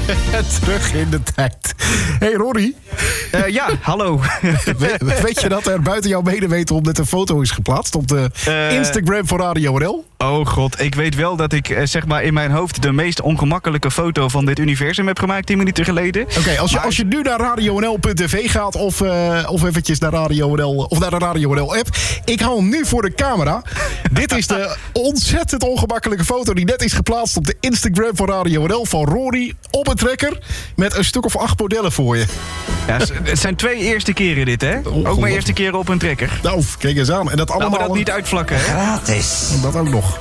Terug in de tijd. Hey Rory. Ja, hallo. Weet je dat er buiten jouw medeweten net een foto is geplaatst op de Instagram van Radio NL? Oh god, ik weet wel dat ik zeg maar in mijn hoofd de meest ongemakkelijke foto van dit universum heb gemaakt 10 minuten geleden. Oké, als je nu naar radionl.tv gaat of eventjes naar Radio NL of naar de Radio NL app. Ik hou hem nu voor de camera. Dit is de ontzettend ongemakkelijke foto die net is geplaatst op de Instagram van Radio NL van Rory op een trekker met een stuk of 8 modellen voor je. Ja, het zijn 2 eerste keren dit, hè? Ook mijn eerste keren op een trekker. Nou, kijk eens aan. En dat allemaal... Laten we dat niet uitvlakken, hè? Gratis. Dat ook nog.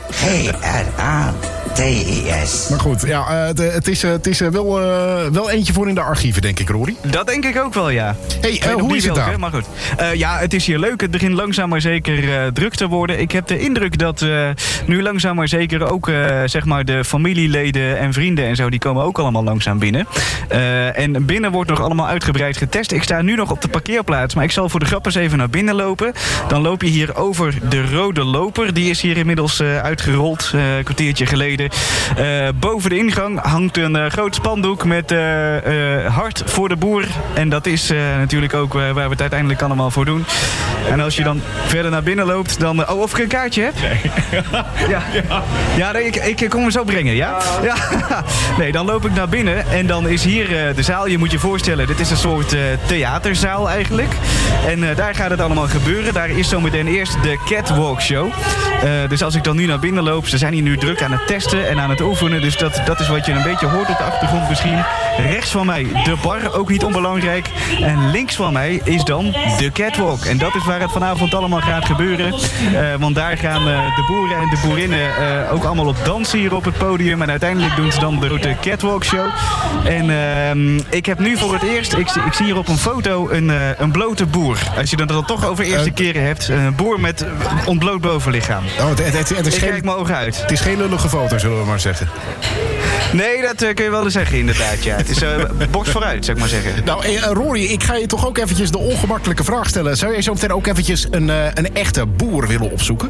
GRATIS. Maar goed, ja, het is wel eentje voor in de archieven, denk ik, Rory. Dat denk ik ook wel, ja. Hey, hoe is het daar? Maar goed. Ja, het is hier leuk. Het begint langzaam maar zeker druk te worden. Ik heb de indruk dat nu langzaam maar zeker ook zeg maar de familieleden en vrienden en zo, die komen ook allemaal langzaam binnen. En binnen wordt nog allemaal uitgebreid getest. Ik sta nu nog op de parkeerplaats, maar ik zal voor de grap eens even naar binnen lopen. Dan loop je hier over de rode loper. Die is hier inmiddels uitgerold, een kwartiertje geleden. Boven de ingang hangt een groot spandoek met hart voor de boer. En dat is natuurlijk ook waar we het uiteindelijk allemaal voor doen. En als je dan verder naar binnen loopt, dan... Oh, of ik een kaartje heb? Nee. Ja, nee, ik kom hem zo brengen, ja? Ja. Nee, dan loop ik naar binnen en dan is hier de zaal. Je moet je voorstellen, dit is een soort theaterzaal eigenlijk. En daar gaat het allemaal gebeuren. Daar is zometeen eerst de Catwalk Show. Dus als ik dan nu naar binnen loop, ze zijn hier nu druk aan het testen en aan het oefenen. Dus dat is wat je een beetje hoort op de achtergrond misschien. Rechts van mij de bar, ook niet onbelangrijk. En links van mij is dan de Catwalk. En dat is waar het vanavond allemaal gaat gebeuren. Want daar gaan de boeren en de boerinnen ook allemaal op dansen hier op het podium. En uiteindelijk doen ze dan de Catwalk Show. En ik heb nu voor het eerst, ik zie hier op een foto een blote boer. Als je het dan toch over eerste keren hebt. Een boer met ontbloot bovenlichaam. Oh, het is ik kijk mijn ogen uit. Het is geen lullige foto, zullen we maar zeggen. Nee, dat kun je wel eens zeggen inderdaad. Ja. Het is box vooruit, zou ik maar zeggen. Nou, Rory, ik ga je toch ook eventjes de ongemakkelijke vraag stellen. Zou jij zo meteen ook eventjes een echte boer willen opzoeken?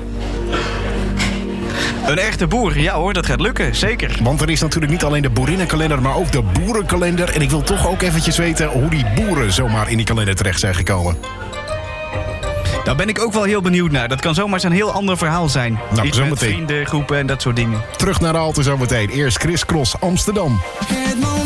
Een echte boer, ja hoor, dat gaat lukken, zeker. Want er is natuurlijk niet alleen de boerinnenkalender, maar ook de boerenkalender. En ik wil toch ook eventjes weten hoe die boeren zomaar in die kalender terecht zijn gekomen. Daar ben ik ook wel heel benieuwd naar. Dat kan zomaar eens een heel ander verhaal zijn. Nou, iets met vrienden, groepen en dat soort dingen. Terug naar de halte zometeen. Eerst Chris Cross, Amsterdam.